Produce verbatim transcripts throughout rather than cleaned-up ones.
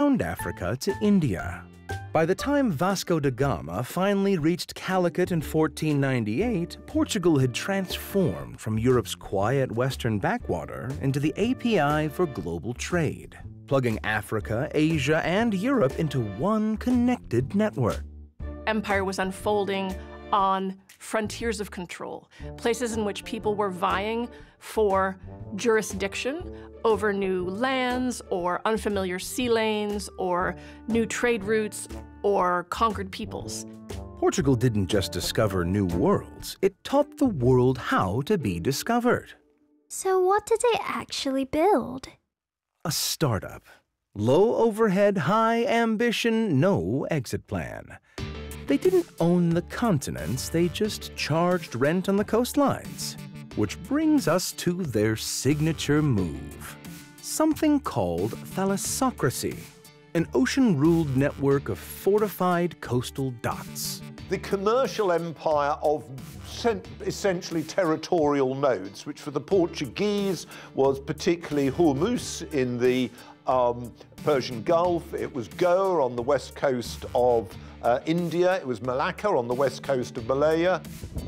around Africa to India. By the time Vasco da Gama finally reached Calicut in fourteen ninety-eight, Portugal had transformed from Europe's quiet western backwater into the A P I for global trade, plugging Africa, Asia, and Europe into one connected network. Empire was unfolding on frontiers of control, places in which people were vying for jurisdiction over new lands or unfamiliar sea lanes or new trade routes or conquered peoples. Portugal didn't just discover new worlds, it taught the world how to be discovered. So what did they actually build? A startup. Low overhead, high ambition, no exit plan. They didn't own the continents, they just charged rent on the coastlines. Which brings us to their signature move. Something called thalassocracy, an ocean-ruled network of fortified coastal dots. The commercial empire of essentially territorial nodes, which for the Portuguese was particularly Hormuz in the um, Persian Gulf, it was Goa on the west coast of uh, India, it was Malacca on the west coast of Malaya.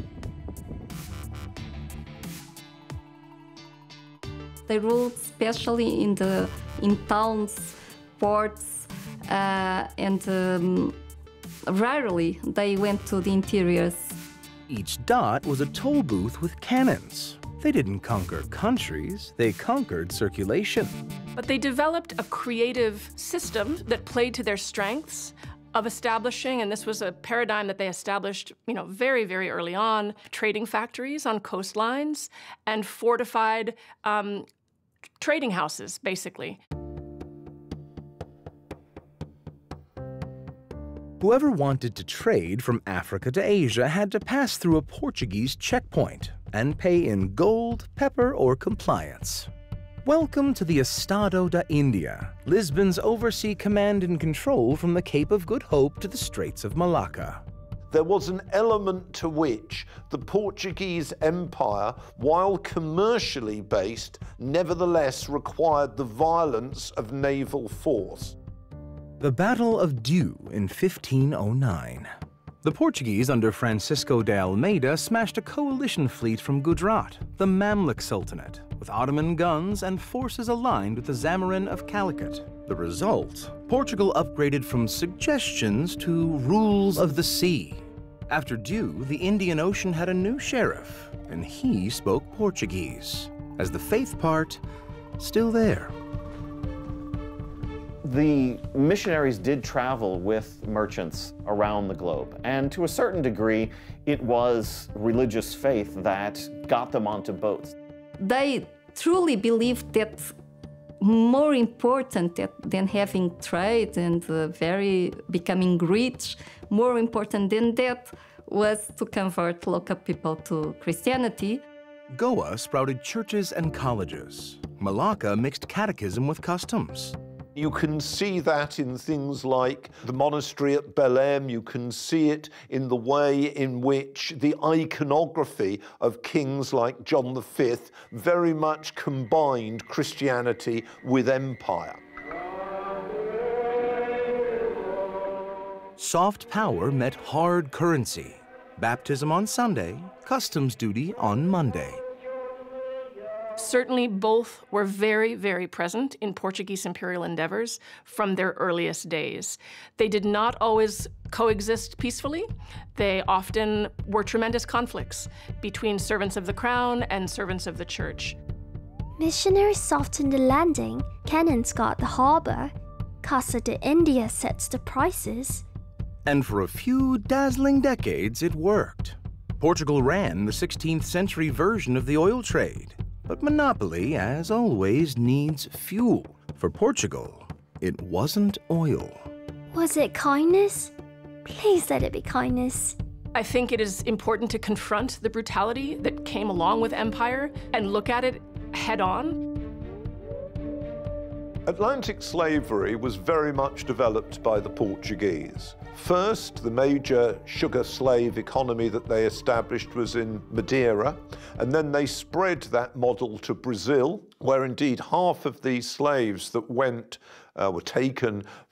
They ruled especially in the in towns, ports, uh, and um, rarely they went to the interiors. Each dot was a toll booth with cannons. They didn't conquer countries, they conquered circulation. But they developed a creative system that played to their strengths of establishing, and this was a paradigm that they established, you know, very, very early on, trading factories on coastlines and fortified um, trading houses, basically. Whoever wanted to trade from Africa to Asia had to pass through a Portuguese checkpoint and pay in gold, pepper, or compliance. Welcome to the Estado da India, Lisbon's oversea command and control from the Cape of Good Hope to the Straits of Malacca. There was an element to which the Portuguese Empire, while commercially based, nevertheless required the violence of naval force. The Battle of Diu in fifteen oh nine. The Portuguese under Francisco de Almeida smashed a coalition fleet from Gujarat, the Mamluk Sultanate, with Ottoman guns and forces aligned with the Zamorin of Calicut. The result? Portugal upgraded from suggestions to rules of the sea. After Diu, the Indian Ocean had a new sheriff, and he spoke Portuguese, as the faith part still there. The missionaries did travel with merchants around the globe, and to a certain degree, it was religious faith that got them onto boats. They truly believed that more important that, than having trade and uh, very becoming rich, more important than that was to convert local people to Christianity. Goa sprouted churches and colleges. Malacca mixed catechism with customs. You can see that in things like the monastery at Belém. You can see it in the way in which the iconography of kings like John the Fifth very much combined Christianity with empire. Soft power met hard currency. Baptism on Sunday, customs duty on Monday. Certainly both were very, very present in Portuguese imperial endeavors from their earliest days. They did not always coexist peacefully. They often were tremendous conflicts between servants of the crown and servants of the church. Missionaries softened the landing, cannons guard the harbor, Casa de India sets the prices. And for a few dazzling decades, it worked. Portugal ran the sixteenth century version of the oil trade. But monopoly, as always, needs fuel. For Portugal, it wasn't oil. Was it kindness? Please let it be kindness. I think it is important to confront the brutality that came along with empire and look at it head on. Atlantic slavery was very much developed by the Portuguese. First, the major sugar slave economy that they established was in Madeira, and then they spread that model to Brazil, where indeed half of the slaves that went, uh, were taken